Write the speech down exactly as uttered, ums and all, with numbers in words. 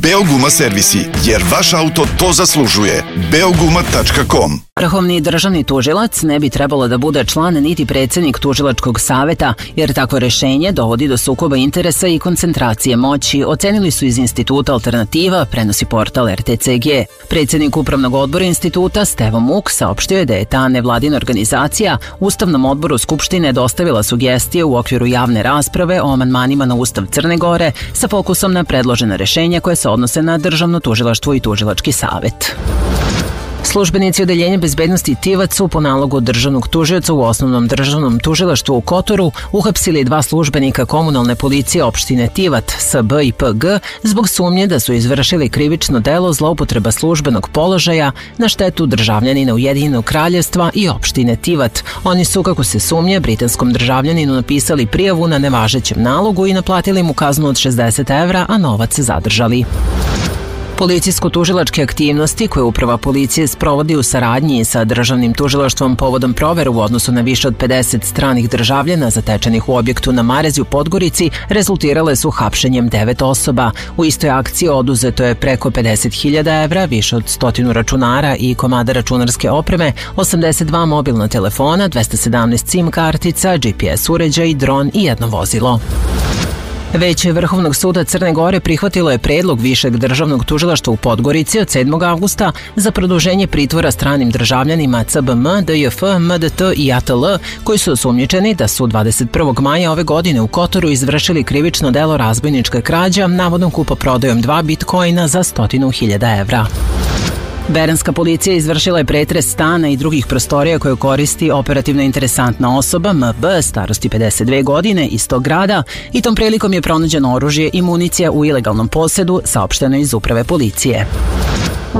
Beoguma servisi, jer vaš auto to zaslužuje. beoguma tačka com. Vrhovni državni tužilac ne bi trebalo da bude član niti predsjednik tužilačkog saveta, jer takvo rešenje dovodi do sukoba interesa i koncentracije moći, ocenili su iz Instituta Alternativa, prenosi portal R T C G. Predsjednik Upravnog odbora instituta Stevo Muk saopštio je da je ta nevladina organizacija Ustavnom odboru Skupštine dostavila sugestije u okviru javne rasprave o amandmanima na Ustav Crne Gore sa fokusom na predložena rešenja koje se odnose na državno tužilaštvo i tužilački savet. Službenici Odeljenja bezbednosti Tivac su po nalogu državnog tužioca u Osnovnom državnom tužilaštvu u Kotoru uhapsili dva službenika komunalne policije opštine Tivat, S B i P G, zbog sumnje da su izvršili krivično delo zloupotreba službenog položaja na štetu državljanina Ujedinjenog kraljevstva i opštine Tivat. Oni su, kako se sumnje, britanskom državljaninu napisali prijavu na nevažećem nalogu i naplatili mu kaznu od šezdeset evra, a novac zadržali. Policijsko-tužilačke aktivnosti koje Uprava policije sprovodi u saradnji sa državnim tužilaštvom povodom provere u odnosu na više od pedeset stranih državljana zatečenih u objektu na Marezi u Podgorici rezultirale su hapšenjem devet osoba. U istoj akciji oduzeto je preko pedeset hiljada evra, više od stotinu računara i komada računarske opreme, osamdeset dva mobilna telefona, dvesta sedamnaest sim kartica, G P S uređaj, dron i jedno vozilo. Veće Vrhovnog suda Crne Gore prihvatilo je predlog Višeg državnog tužilaštva u Podgorici od sedmog avgusta za produženje pritvora stranim državljanima C B M, D J F, M D T i A T L, koji su osumnjičeni da su dvadeset prvog maja ove godine u Kotoru izvršili krivično delo razbojnička krađa navodnom kupoprodajom dva bitcoina za stotinu hiljada evra. Beranska policija izvršila je pretres stana i drugih prostorija koje koristi operativno interesantna osoba M B starosti pedeset dve godine iz tog grada i tom prilikom je pronađeno oružje i municija u ilegalnom posedu, saopšteno iz Uprave policije.